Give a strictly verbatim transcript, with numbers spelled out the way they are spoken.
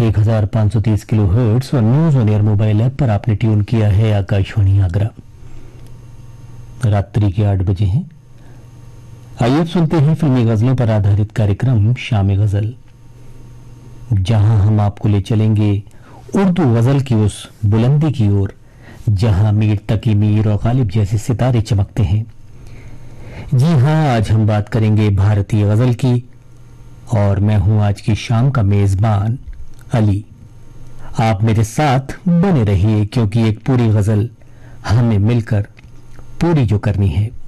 एक हजार पाँच सौ तीस किलो हर्ट्स और news on air mobile app पर आपने ट्यून किया है आकाशवाणी आगरा। रात्रि के आठ बजे हैं। आइए अब सुनते हैं फिल्मी गजलों पर आधारित कार्यक्रम शाम गजल, जहां हम आपको ले चलेंगे उर्दू गजल की उस बुलंदी की ओर जहां मीर तकी मीर और गालिब जैसे सितारे चमकते हैं। जी हां, आज हम बात करेंगे भारतीय गजल की और मैं हूं आज की शाम का मेजबान अली। आप मेरे साथ बने रहिए क्योंकि एक पूरी गजल हमें मिलकर पूरी जो करनी है।